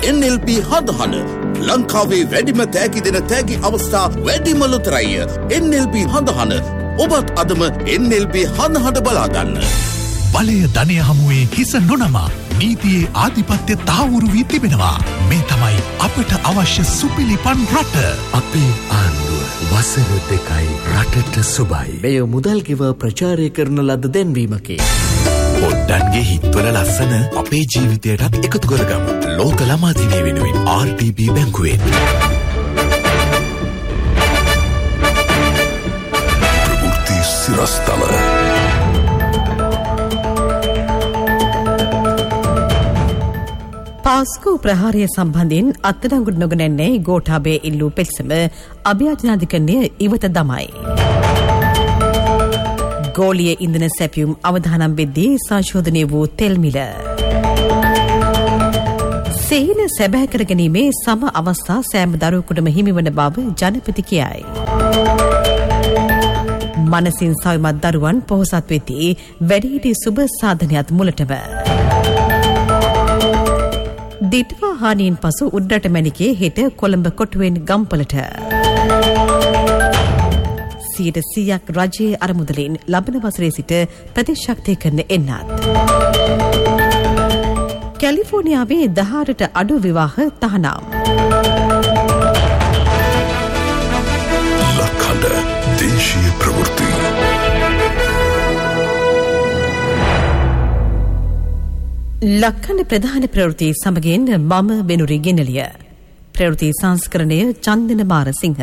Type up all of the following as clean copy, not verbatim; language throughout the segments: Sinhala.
NLP හදහන ලංකාවේ වැඩිම තෑගි දෙන තෑගි අවස්ථා වැඩිම ලොතරැය. NLP හදහන ඔබත් අදම NLP හදහට බලාගන්න. බලය ධනය හමුවේ හිස නොනමා නීතියේ ආධිපත්‍ය තහවුරු වී තිබෙනවා. මේ තමයි අපට අවශ්‍ය සුපිලිපන් රට. අපේ ආණ්ඩුව වසර 2යි රටට සුබයි. මෙය මුදල් ගෙව ප්‍රචාරය කරන ලද දැන්වීමකි. පොඩ්ඩන්ගේ හිත්වල ලස්සන අපේ ජීවිතයටත් එකතු කරගමු. ලෝක ළමා දිනය වෙනුවෙන් RTB බැංකුවෙන්. ප්‍රවෘත්ති සිරස්තල. පාස්කු ප්‍රහාරය සම්බන්ධයෙන් අත්අඩංගුවට නොගැනෙන්නේ ගෝඨාභය ඉල්ලූ පෙත්සම අභියාචනාධිකරණය ඉවත දමයි. ගෝලීය ඉන්ධන සැපයුම් අවදානම් වෙද්දී සංශෝධනය වූ තෙල් මිල. සිහින සැබෑ කර ගැනීමේ සම අවස්ථා සෑම දරුවෙකුටම හිමිවන බව ජනපති කියයි. මනසින් සවිමත් දරුවන් පොහොසත් වෙති වැඩිහිටි සුබ සාධනයත් මුලටම. දිට්වා හානියෙන් පසු උඩරට මැණිකේ හෙට කොළඹ කොටුවෙන් ගම්පලට. 100% රජයේ අරමුදලින් ලබන වසරේ සිට ප්‍රතිශක්තිය කරන එන්නත්. කැලිෆෝනියාවේ 18ට අඩු විවාහ තහනම්. ලක්හඬ දේශීය ප්‍රවෘත්ති. ලක්හඬ ප්‍රධාන ප්‍රවෘත්ති සමගින් මම වෙනුරි ගෙනලිය. ප්‍රවෘත්ති සංස්කරණය චන්දන මාරසිංහ.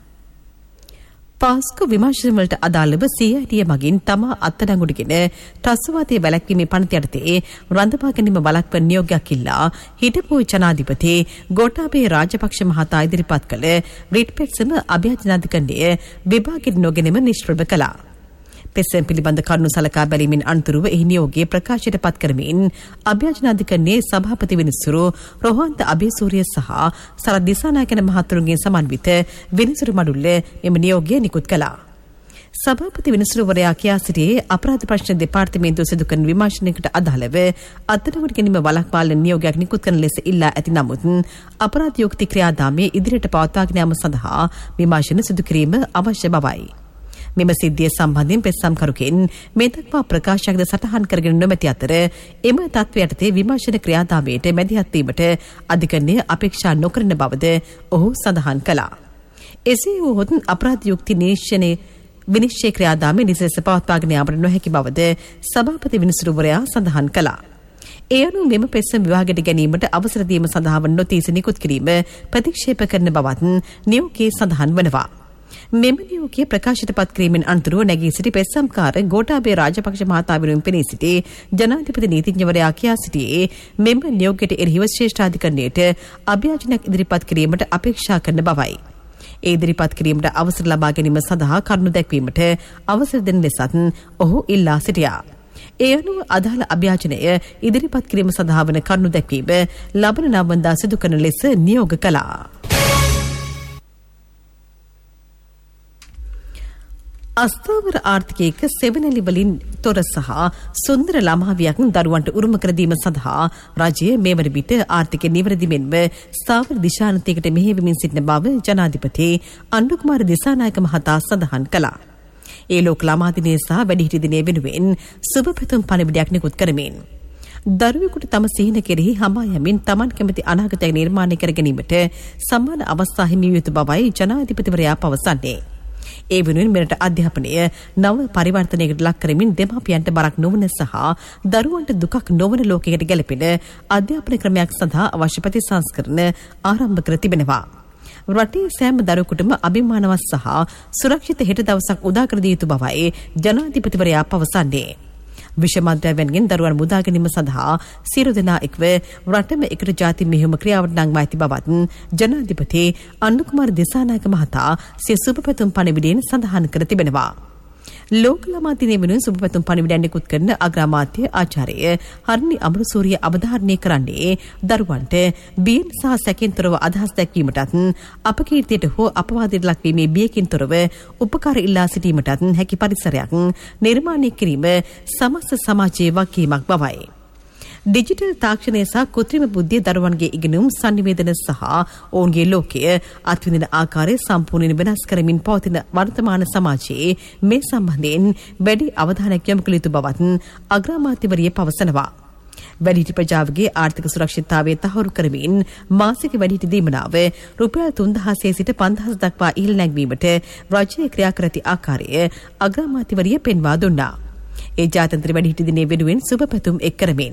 පාස්කු විමර්ශනවලට අදාළව CID මගින් තමා අත්අඩංගුවටගෙන ත්‍රස්තවාදයේ වැළැක්වීමේ පනත යටතේ රඳවා ගැනීම වළක්වන නියෝගයක් ඉල්ලා හිටපු ජනාධිපති ගෝඨාභය රාජපක්ෂ මහතා ඉදිරිපත් කළ රිට් පෙත්සම අභියාචනාධිකරණය විභාගයට නොගෙනම නිෂ්ප්‍රභ කළා. පෙත්සම පිළිබඳ කරුණු සලකා බැලීමෙන් අනතුරුව එහි නියෝගය ප්‍රකාශයට පත් කරමින් අභියාචනාධිකරණයේ සභාපති විනිසුරු රෝහන්ත අබේසූරිය සහ සරත් දිසානායකන මහතුරුන්ගේ සමන්විත විනිසුරු මඩුල්ල මෙම නියෝගය නිකුත් කළා. සභාපති විනිසුරුවරයා කියා සිටියේ අපරාධ ප්‍රශ්න දෙපාර්තමේන්තුව සිදු කරන විමර්ශනයකට අදාළව අත්අඩංගුවට ගැනීම වළක්වාලන නියෝගයක් නිකුත් කරන ලෙස ඉල්ලා ඇති නමුත් අපරාධ යුක්ති ක්‍රියාදාමයේ ඉදිරියට පවත්වාගෙන යාම සඳහා විමර්ශන සිදු කිරීම අවශ්‍ය බවයි. මෙම සිද්ධිය සම්බන්ධයෙන් පෙත්සම්කරුකෙන් මේ දක්වා ප්‍රකාශයක්ද සටහන් කරගෙන නොමැති අතර එම තත්ත්වයටතේ විමර්ශන ක්‍රියාදාමයට මැදිහත් වීමට අධිකරණය අපේක්ෂා නොකරන බවද ඔහු සඳහන් කළා. එසේ වුවහොත් අපරාධ යුක්ති විනිශ්චය ක්‍රියාදාමය නිසලෙස පවත්වාගෙන යාමට නොහැකි බවද සභාපති විනිසුරුවරයා සඳහන් කළා. ඒ අනුව මෙම පෙත්සම විභාගයට ගැනීමට අවසර දීම සඳහා වන නොතීස නිකුත් කිරීම ප්‍රතික්ෂේප කරන බවත් නියෝගයේ සඳහන් වනවා. මෙම නියෝගය ප්‍රකාශයට පත් කිරීමෙන් අනතුරුව නැගී සිටි පෙත්සම්කාර ගෝඨාභය රාජපක්ෂ මහතා වෙනුවෙන් පෙනී සිටි ජනාධිපති නීතිඥවරයා කියා සිටියේ මෙම නියෝගයට එරෙහිව ශ්‍රේෂ්ඨාධිකරණයට අභියාචනයක් ඉදිරිපත් කිරීමට අපේක්ෂා කරන බවයි. ඒ ඉදිරිපත් කිරීමට අවසර ලබා ගැනීම සඳහා කරුණු දැක්වීමට අවසර දෙන ලෙසත් ඔහු ඉල්ලා සිටියා. ඒ අනුව අදාළ අභියාචනය ඉදිරිපත් කිරීම සඳහා වන කරුණු දැක්වීම ලබන 9 වෙනිදා සිදු කරන ලෙස නියෝග කළා. අස්ථාවර ආර්ථිකයක සෙවණැලි වලින් තොර සහ සුන්දර ළමාවියක් දරුවන්ට උරුම කර දීම සඳහා රජය මේ වන විට ආර්ථික නිවැරදි මෙන්ම ස්ථාවර දිශානතියකට මෙහෙයවමින් සිටින බව ජනාධිපති අනුකුමාර දිසානායක මහතා සඳහන් කළා. ඒ ලෝක ළමා දිනය සහ වැඩිහිටි දිනය වෙනුවෙන් සුබ පැතුම් පණිවිඩයක් නිකුත් කරමින් දරුවෙකුට තම සිහින කෙරෙහි හමා යමින් Taman කැමති අනාගතයක් නිර්මාණය කර ගැනීමට සමාන අවස්ථා හිමි යුතු බවයි ජනාධිපතිවරයා පවසන්නේ. ඒ වෙනුවෙන් මෙරට අධ්‍යාපනය නව පරිවර්තනයකට ලක් කරමින් දෙමාපියන්ට බරක් නොවන සහ දරුවන්ට දුකක් නොවන ලෝකයකට ගැලපෙන අධ්‍යාපන ක්‍රමයක් සඳහා අවශ්‍ය ප්‍රතිසංස්කරණ ආරම්භ කර තිබෙනවා. රටේ සෑම දරුවෙකුටම අභිමානවත් සහ සුරක්ෂිත හෙට දවසක් උදා කර දිය යුතු බවයි ජනාධිපතිවරයා පවසන්නේ. විෂමද්‍රව්‍යයන්ගෙන් දරුවන් මුදා ගැනීම සඳහා සියලු දෙනා එක්ව රටම එකට ජාති මෙහෙයුම ක්‍රියාවට නංවා ඇති බවත් ජනාධිපති අනුකුමාර දිසානායක මහතා සිය සුබ පැතුම් පණිවිඩයෙන් සඳහන් කර තිබෙනවා. ලෝක ළමා දිනය වෙනුවෙන් සුබ පැතුම් පණිවිඩයක් නිකුත් කරන අග්‍රාමාත්‍ය ආචාර්ය හර්නි අමරසූරිය අවධාරණය කරන්නේ දරුවන්ට බියෙන් සහ සැකෙන් තොරව අදහස් දැක්වීමටත් අපකීර්තියට හෝ අපවාදයට ලක්වීමේ බියකින් තොරව උපකාර ඉල්ලා සිටීමටත් හැකි පරිසරයක් නිර්මාණය කිරීම සමස්ත සමාජයේ වගකීමක් බවයි. ඩිජිටල් තාක්ෂණය සහ කෘත්‍රිම බුද්ධිය දරුවන්ගේ ඉගෙනුම් සංනිවේදන සහ ඔවුන්ගේ ලෝකය අත්විඳින ආකාරය සම්පූර්ණයෙන් වෙනස් කරමින් පවතින වර්තමාන සමාජයේ මේ සම්බන්ධයෙන් වැඩි අවධානයක් යොමු කළ යුතු බවත් අග්‍රාමාත්‍යවරිය පවසනවා. වැඩිහිටි ප්‍රජාවගේ ආර්ථික සුරක්ෂිතතාවය තහවුරු කරමින් මාසික වැඩිහිටි දීමනාව රුපියල් 3000 සිට 5000 දක්වා ඉහළ නැංවීමට රජය ක්‍රියා කර ඇති ආකාරය අග්‍රාමාත්‍යවරිය පෙන්වා දුන්නා. ඒ ජාත්‍යන්තර වැඩිහිටි දිනය වෙනුවෙන් සුබ පැතුම් එක් කරමින්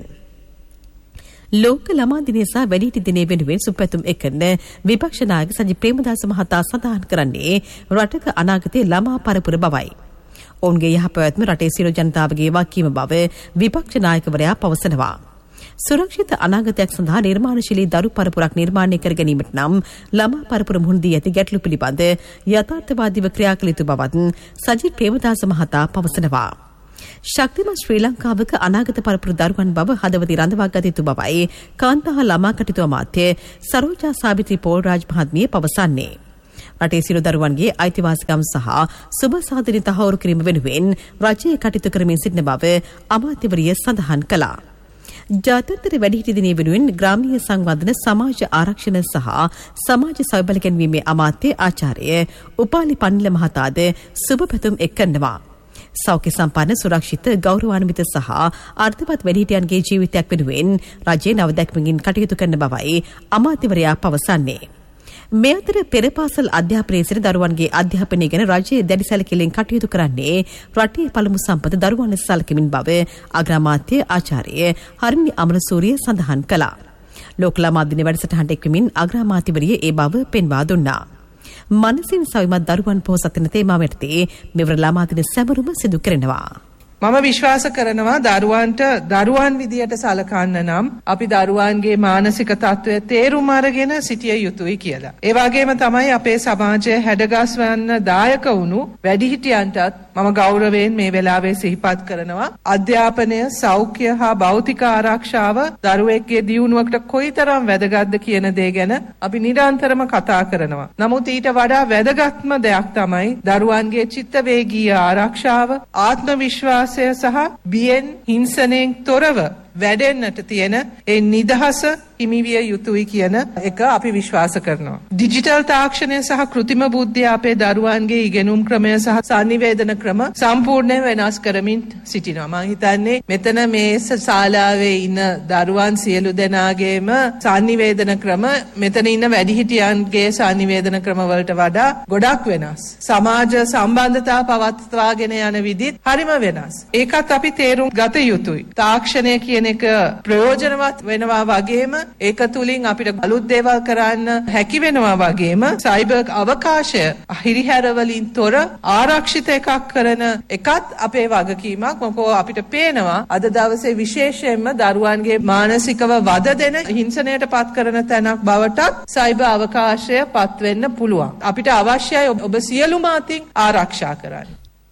ලෝක ළමා දිනය සහ වැඩිහිටි දිනය වෙනුවෙන් සුබ පැතුම් එක් කරන විපක්ෂ නායක සජිත් ප්‍රේමදාස මහතා සඳහන් කරන්නේ රටක අනාගතයේ ළමා පරපුර බවයි. ඔවුන්ගේ යහපැවැත්ම රටේ සියලු ජනතාවගේ වගකීම බව විපක්ෂ නායකවරයා පවසනවා. සුරක්ෂිත අනාගතයක් සඳහා නිර්මාණශීලී දරු පරපුරක් නිර්මාණය කර ගැනීමට නම් ළමා පරපුර මුහුණ දී ඇති ගැටලු පිළිබඳ යථාර්ථවාදීව ක්‍රියා කළ යුතු බවත් සජිත් ප්‍රේමදාස මහතා පවසනවා. ශක්තිමත් ශ්‍රී ලංකාවක අනාගත පරපුර දරුවන් බව හදවතින් රඳවා ගත යුතු බවයි කාන්තා ළමා කටයුතු අමාත්‍ය සරෝජා සාවිත්‍රී පෝල්රාජ් මහත්මිය පවසන්නේ. රටේ සියලු දරුවන්ගේ අයිතිවාසිකම් සහ සුබ සාධන තහවුරු කිරීම වෙනුවෙන් රජය කටයුතු කරමින් සිටින බව අමාත්‍යවරිය සඳහන් කළා. ජාත්‍යන්තර වැඩිහිටි දිනය වෙනුවෙන් ග්‍රාමීය සංවර්ධන සමාජ ආරක්ෂණ සහ සමාජ සෞබල ගැන්වීමේ අමාත්‍ය ආචාර්ය උපාලි පන්නිල මහතාද සුබ පැතුම් එක් කරනවා. සෞඛ්‍ය සම්පන්න සුරක්ෂිත ගෞරවාන්විත සහ අර්ථවත් වැඩිහිටියන්ගේ ජීවිතයක් වෙනුවෙන් රජයේ නවදැක්මකින් කටයුතු කරන බවයි අමාත්‍යවරයා පවසන්නේ. මේ අතර පෙර පාසල් අධ්‍යාපනයේ සිට දරුවන්ගේ අධ්‍යාපනය ගැන රජයේ දැඩි සැලකිල්ලෙන් කටයුතු කරන්නේ රටේ පළමු සම්පත දරුවන් ලෙස සැලකීමෙන් බව අග්‍රාමාත්‍ය ආචාර්ය හරිනි අමරසූරිය සඳහන් කළා. ලෝක ළමා දින වැඩසටහනට එක්වමින් අග්‍රාමාත්‍යවරිය ඒ බව පෙන්වා දුන්නා. මනසින් සවිමත් දරුවන් පොහොසත් වෙන තේමාව යටතේ මෙවර ළමා දින සැමරුම සිදු කරනවා. මම විශ්වාස කරනවා දරුවන්ට දරුවන් විදියට සලකන්න නම් අපි දරුවන්ගේ මානසික තත්ත්වය තේරුම් අරගෙන සිටිය යුතුයි කියලා. ඒ වගේම තමයි අපේ සමාජයේ හැඩගස්වන්න දායක වුණු වැඩිහිටියන්ටත් මම ගෞරවයෙන් මේ වෙලාවේ සිහිපත් කරනවා. අධ්‍යාපනය, සෞඛ්‍ය හා භෞතික ආරක්ෂාව දරුවෙක්ගේ දියුණුවකට කොයිතරම් වැදගත්ද කියන දේ ගැන අපි නිරන්තරම කතා කරනවා. නමුත් ඊට වඩා වැදගත්ම දෙයක් තමයි දරුවන්ගේ චිත්ත වේගීය ආරක්ෂාව, ආත්ම විශ්වාසය සහ බියෙන් හිංසනයෙන් තොරව වැඩෙන්නට තියෙන ඒ නිදහස හිමිවිය යුතුයි කියන එක අපි විශ්වාස කරනවා. ඩිජිටල් තාක්ෂණය සහ කෘත්‍රිම බුද්ධිය අපේ දරුවන්ගේ ඉගෙනුම් ක්‍රමය සහ සංනිවේදන ක්‍රම සම්පූර්ණයෙන් වෙනස් කරමින් සිටිනවා. මම හිතන්නේ මෙතන මේ ශාලාවේ ඉන්න දරුවන් සියලු දෙනාගේම සංනිවේදන ක්‍රම මෙතන ඉන්න වැඩිහිටියන්ගේ සංනිවේදන ක්‍රම වලට වඩා ගොඩක් වෙනස්. සමාජ සම්බන්ධතා පවත්වාගෙන යන විදිහත් හරිම වෙනස්. ඒකත් අපි තේරුම් ගත යුතුයි. තාක්ෂණය කියන එක ප්‍රයෝජනවත් වෙනවා වගේම ඒක තුලින් අපිට අලුත් දේවල් කරන්න හැකි වෙනවා වගේම සයිබර් අවකාශය හිරිහැර වලින් තොර ආරක්ෂිත එකක් කරන එකත් අපේ වගකීමක්. මොකෝ අපිට පේනවා අද දවසේ විශේෂයෙන්ම දරුවන්ගේ මානසිකව වද දෙන හිංසනයට පත් කරන තැනක් බවට සයිබර් අවකාශය පත් වෙන්න පුළුවන්. අපිට අවශ්‍යයි ඔබ සියලුම අතින් ආරක්ෂා කරන්න.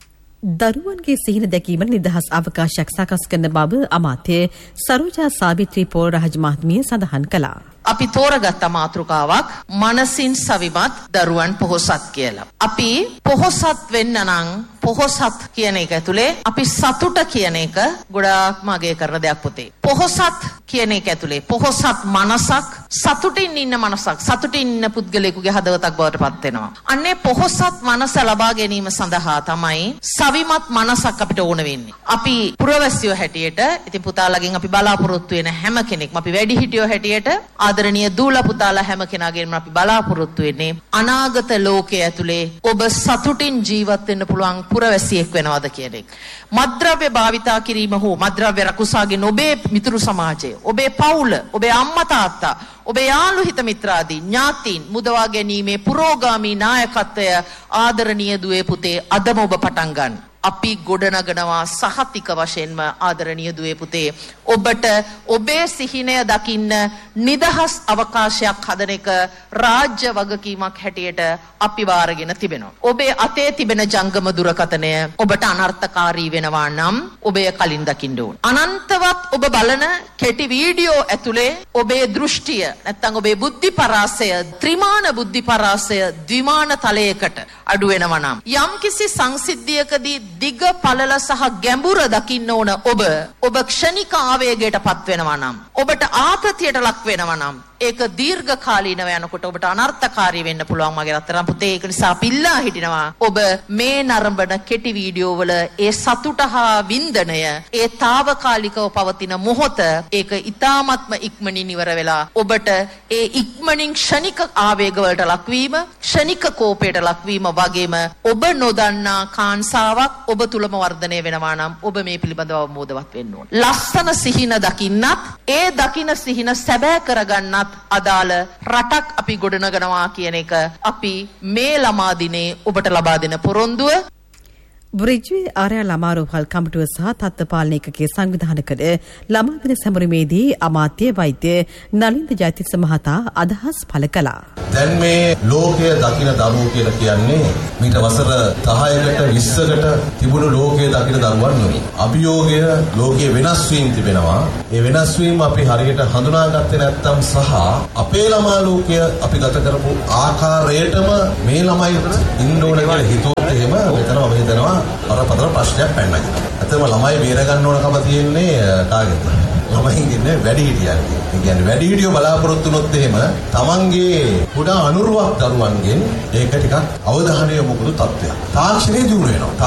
දරුවන්ගේ සිහින දැකීමට නිදහස් අවකාශයක් සකස් කරන බව අමාත්‍ය සරෝජා සාවිත්‍රී පෝල්රාජ් මහත්මිය සඳහන් කළා. අපි තෝරගත්ත මාතෘකාවක් මනසින් සවිමත් දරුවන් පොහොසත් කියලා. අපි පොහොසත් වෙන්න නම් පොහොසත් කියන එක ඇතුලේ අපි සතුට කියන එක ගොඩාක්ම අගය කරන දෙයක් පුතේ. පොහොසත් කියන එක ඇතුලේ පොහොසත් මනසක්, සතුටින් ඉන්න මනසක්, සතුටින් ඉන්න පුද්ගලයෙකුගේ හදවතක් බවට පත් වෙනවා. අන්නේ පොහොසත් මනස ලබා ගැනීම සඳහා තමයි සවිමත් මනසක් අපිට ඕන වෙන්නේ. අපි පුරවැසියෝ හැටියට, ඉතින් පුතාලගෙන් අපි බලාපොරොත්තු වෙන හැම කෙනෙක්ම අපි වැඩිහිටියෝ හැටියට ආදරණීය දූලා පුතාලා හැම කෙනාගේම අපි බලාපොරොත්තු වෙන්නේ අනාගත ලෝකයේ ඇතුලේ ඔබ සතුටින් ජීවත් වෙන්න පුළුවන් පුරවැසියෙක් වෙනවද කියන එක. මත්ද්‍රව්‍ය භාවිතා කිරීම හෝ මත්ද්‍රව්‍ය රකුසාගෙන ඔබේ මිතුරු සමාජය, ඔබේ පවුල, ඔබේ අම්මා තාත්තා, ඔබේ යාළු හිත මිත්‍රාදී ඥාතීන් මුදවා ගැනීමේ පුරෝගාමී නායකත්වය ආදරණීය දුවේ පුතේ අදම ඔබ පටන් ගන්න. අපි ගොඩනගනවා සහතික වශයෙන්ම ආදරණීය දුවේ පුතේ ඔබට ඔබේ සිහිනය දකින්න නිදහස් අවකාශයක් හදන එක රාජ්‍ය වගකීමක් හැටියට අපි වාරගෙන තිබෙනවා. ඔබේ අතේ තිබෙන ජංගම දුරකථනය ඔබට අනර්ථකාරී වෙනවා නම් ඔබේ කලින් දකින්න ඕන. අනන්තවත් ඔබ බලන කෙටි වීඩියෝ ඇතුලේ ඔබේ දෘෂ්ටිය නැත්නම් ඔබේ බුද්ධි පරාසය ත්‍රිමාන බුද්ධි පරාසය ද්විමාන තලයකට අඩු වෙනවා නම් යම්කිසි සංසිද්ධියකදී දිග පළල සහ ගැඹුර දකින්න ඕන ඔබ ක්ෂණික ආවේගයටපත් වෙනවා නම් ඔබට ආතතියට ලක් වෙනවා නම් ඒක දීර්ඝ කාලීනව යනකොට ඔබට අනර්ථකාරී වෙන්න පුළුවන් මගේ රත්තරන් පුතේ. ඒක නිසා පිල්ලා හිටිනවා ඔබ මේ නරඹන කෙටි වීඩියෝ වල ඒ සතුට හා වින්දනය ඒ తాවකාලිකව පවතින මොහොත ඒක ඊ타ත්ම ඉක්මනින් ඉවර වෙලා ඔබට ඒ ඉක්මනින් ක්ෂණික ආවේග වලට ලක්වීම ක්ෂණික කෝපයට ලක්වීම වගේම ඔබ නොදන්නා කාංසාවක් ඔබ තුලම වර්ධනය වෙනවා නම් ඔබ මේ පිළිබඳව අවබෝධවත් වෙන්න ඕන. ලස්සන සිහින දකින්නත් ඒ දකින සිහින සැබෑ කරගන්නත් අදාළ රටක් අපි ගොඩනගනවා කියන එක අපි මේ ළමා දිනේ ඔබට ලබා දෙන පොරොන්දුව. බ්‍රිජ්වේ ආර්ය ළමාරෝහල් කමිටුව සහ තත්ත්ව පාලන ඒකකයේ සංවිධානය කළ ළමා දින සැමරීමේදී අමාත්‍ය වෛද්‍ය නලින්ද ජයතිස්ස මහතා අදහස් පළ කළා. දැන් මේ ලෝකයේ දකින දරුවෝ කියලා කියන්නේ මීට වසර 10කට 20කට තිබුණු ලෝකයේ දකින දරුවන් නෙවෙයි. අභියෝගය ලෝකයේ වෙනස් වීම තිබෙනවා. ඒ වෙනස් වීම අපි හරියට හඳුනාගත්තේ නැත්නම් සහ අපේ ළමා ලෝකය අපි ගත කරපු ආකාරයටම මේ ළමයි ඉන්න ඕන කියලා හිතුවොත් එහෙම මෙතනම වේදනවා අරපතර ප්‍රශ්නයක් පැනනවා. ඇත්තම ළමයි බේර ගන්න ඕනකම තියෙන්නේ කාගෙන්ද? ළමයි ඉන්නේ වැඩි හිටියන්ගේ. ඒ කියන්නේ වැඩි හිටියෝ බලාපොරොත්තු වුණොත් එහෙම තමන්ගේ කුඩා අනුරුවක් දරුවන්ගෙන් ඒක ටිකක් අවධානය යොමු කරන තත්ත්වයක්. තාක්ෂණය දියුණු වෙනවා.